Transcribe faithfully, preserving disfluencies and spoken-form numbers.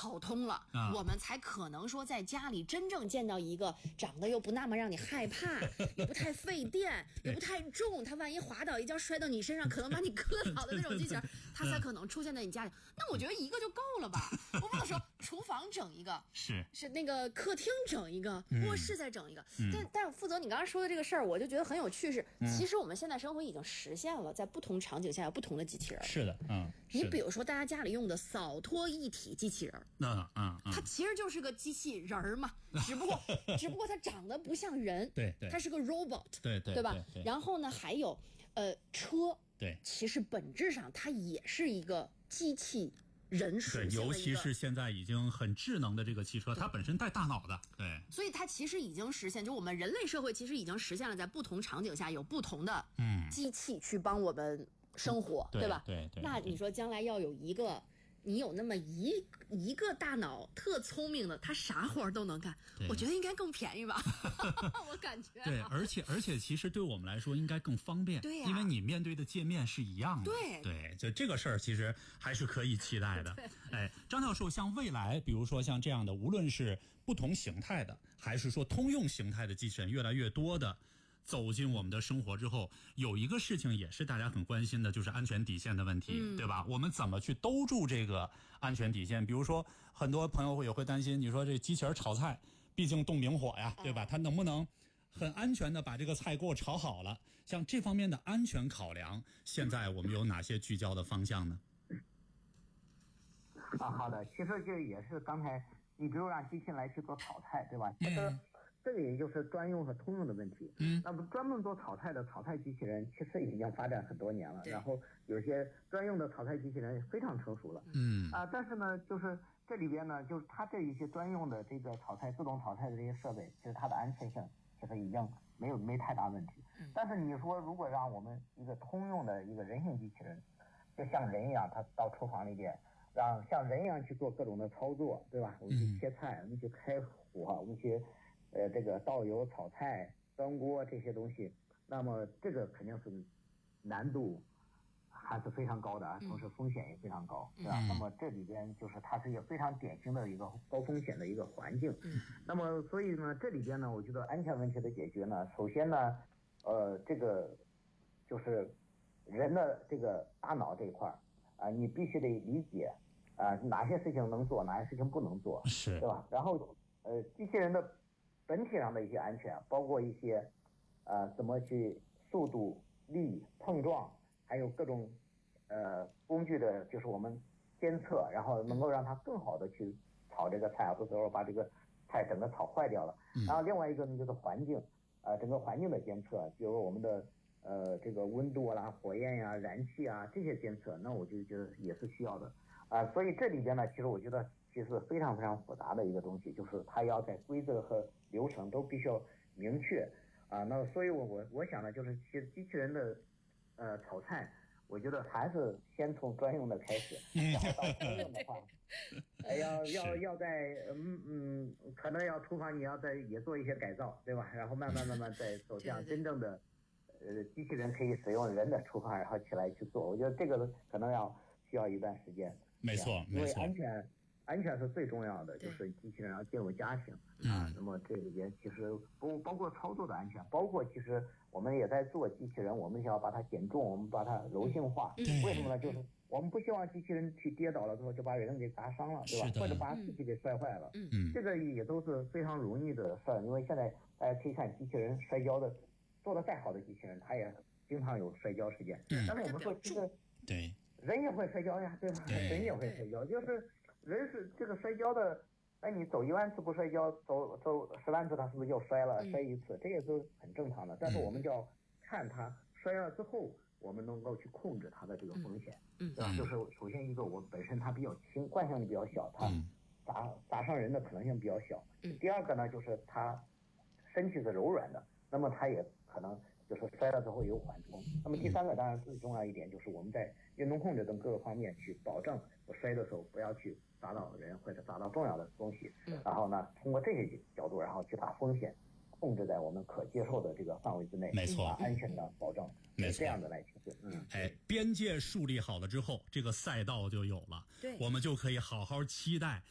跑通了， 啊、 我们才可能说在家里真正见到一个长得又不那么让你害怕，也不太费电，也不太重，它万一滑倒一跤摔到你身上，可能把你磕倒的那种机器人，它才可能出现在你家里。那我觉得一个就够了吧？我不能说厨房整一个， 是是那个客厅整一个，卧室再整一个。 嗯、 但但负责你刚刚说的这个事儿，我就觉得很有趣是，嗯、其实我们现在生活已经实现了，在不同场景下有不同的机器人。 是的，嗯。 你比如说，大家家里用的扫拖一体机器人， 嗯嗯嗯， 它其实就是个机器人儿嘛，只不过只不过它长得不像人， 对对， 它是个 robot， 对对对吧？ 对对然后呢，还有呃车， 对， 其实本质上它也是一个机器人属性的一个， 对，尤其是现在已经很智能的这个汽车，它本身带大脑的，对， 所以它其实已经实现，就我们人类社会其实已经实现了，在不同场景下有不同的嗯机器去帮我们生活， 嗯、对吧？ 对 对, 对。 那你说将来要有一个，你有那么一一个大脑特聪明的，他啥活都能干，我觉得应该更便宜吧？我感觉、啊。 对，而且而且其实对我们来说应该更方便， 对呀、啊， 因为你面对的界面是一样的。 对对，就这个事儿其实还是可以期待的。哎，张教授，像未来，比如说像这样的，无论是不同形态的，还是说通用形态的机器人越来越多的走进我们的生活之后，有一个事情也是大家很关心的，就是安全底线的问题， 嗯、 对吧？我们怎么去兜住这个安全底线？比如说，很多朋友也会担心，你说这机器人炒菜，毕竟动明火呀，对吧？它能不能很安全的把这个菜给我炒好了？像这方面的安全考量，现在我们有哪些聚焦的方向呢？ 啊，好的，其实这也是刚才你比如让机器人来去做炒菜，对吧？其实、嗯这个也就是专用和通用的问题。 嗯， 那么专门做炒菜的炒菜机器人，其实已经发展很多年了。然后有些专用的炒菜机器人非常成熟了。 嗯啊，但是呢，就是这里边呢，就是它这一些专用的这个炒菜自动炒菜的这些设备，其实它的安全性其实已经没有没太大问题。但是你说如果让我们一个通用的一个人形机器人，就像人一样，它到厨房里边，让像人一样去做各种的操作，对吧？我们去切菜，我们去开火，我们去。呃，这个倒油、炒菜、端锅这些东西，那么这个肯定是难度还是非常高的啊，同时风险也非常高，对吧？ 嗯、 那么这里边就是它是一个非常典型的一个高风险的一个环境。 嗯、 那么所以呢，这里边呢，我觉得安全问题的解决呢，首先呢，呃，这个就是人的这个大脑这一块啊、呃，你必须得理解啊、呃，哪些事情能做，哪些事情不能做， 是， 对吧？然后呃，机器人的本体上的一些安全，包括一些，呃，怎么去速度、力、碰撞，还有各种，呃，工具的，就是我们监测，然后能够让它更好的去炒这个菜，不是说把这个菜整个炒坏掉了。 嗯、 然后另外一个呢，就是环境，呃，整个环境的监测，比如我们的呃这个温度啦、火焰呀、燃气啊这些监测，那我就觉得也是需要的啊、呃。所以这里边呢，其实我觉得其实非常非常复杂的一个东西，就是它要在规则和流程都必须要明确啊，那所以我我我想呢，就是其实机器人的呃炒菜，我觉得还是先从专用的开始，然后到通用的话，哎要要要在嗯嗯，可能要厨房你要再也做一些改造，对吧？然后慢慢慢慢再走向真正的呃机器人可以使用人的厨房，然后起来去做，我觉得这个可能要需要一段时间。 没错， 因为安全。安全是最重要的，就是机器人要进入家庭啊。 嗯、 那么这里边其实不包括操作的安全，包括其实我们也在做机器人，我们想要把它减重，我们把它柔性化。 嗯、 为什么呢？就是我们不希望机器人去跌倒了之后就把人给砸伤了，对吧？或者把自己给摔坏了。 嗯， 这个也都是非常容易的事儿，因为现在大家可以看机器人摔跤的，做的再好的机器人，它也经常有摔跤事件。 嗯、 但是我们说，其实对人也会摔跤呀，对吧？ 对人也会摔跤，就是。人是这个摔跤的，哎，你走一万次不摔跤，走走十万次，他是不是又摔了？摔一次，这也是很正常的。但是我们就要看他摔了之后，我们能够去控制他的这个风险， 嗯， 对吧？就是首先一个，我本身它比较轻，惯性力比较小，它砸砸伤人的可能性比较小。 嗯。 第二个呢，就是它身体是柔软的，那么它也可能就是摔了之后有缓冲。那么第三个，当然最重要一点就是我们在运动控制等各个方面去保证我摔的时候不要去砸到人或者砸到重要的东西，然后呢，通过这些角度，然后去把风险控制在我们可接受的这个范围之内， 没错， 把安全的保证， 没错， 这样的来进行。嗯， 哎，边界树立好了之后，这个赛道就有了， 对， 我们就可以好好期待